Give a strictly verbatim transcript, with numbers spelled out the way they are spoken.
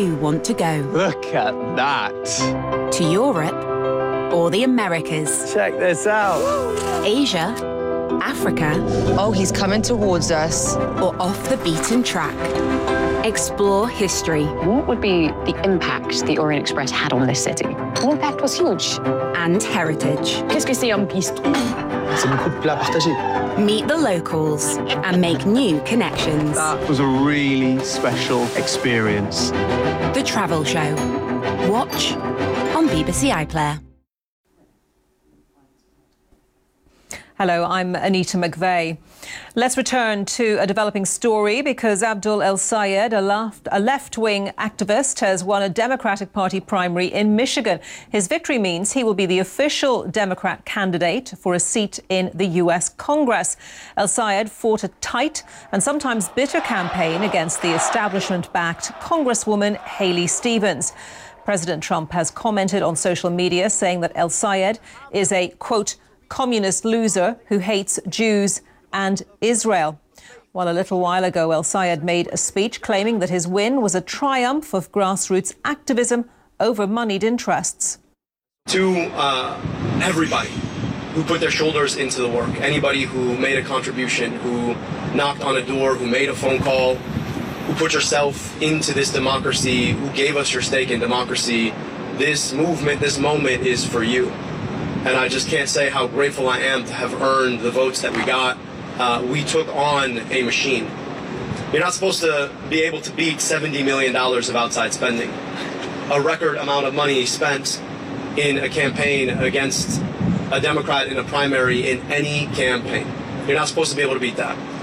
you want to go? Look at that. To Europe or the Americas? Check this out. Asia, Africa, Oh, he's coming towards us. or off the beaten track? Explore history What would be the impact the Orient Express had on this city? The impact was huge. and heritage. Qu'est-ce que c'est un piston? C'est beaucoup de plats partagés. Meet the locals and make new connections. That was a really special experience. The Travel Show. Watch on B B C iPlayer. Hello, I'm Anita McVeigh. Let's return to a developing story because Abdul El-Sayed, a left, a left-wing activist, has won a Democratic Party primary in Michigan. His victory means he will be the official Democrat candidate for a seat in the U S Congress. El-Sayed fought a tight and sometimes bitter campaign against the establishment-backed Congresswoman Haley Stevens. President Trump has commented on social media saying that El-Sayed is a, quote, communist loser who hates Jews and Israel. Well, a little while ago, El-Sayed made a speech claiming that his win was a triumph of grassroots activism over moneyed interests. To uh, everybody who put their shoulders into the work, anybody who made a contribution, who knocked on a door, who made a phone call, who put yourself into this democracy, who gave us your stake in democracy, this movement, this moment is for you. And I just can't say how grateful I am to have earned the votes that we got. Uh, we took on a machine. You're not supposed to be able to beat seventy million dollars of outside spending. A record amount of money spent in a campaign against a Democrat in a primary in any campaign. You're not supposed to be able to beat that.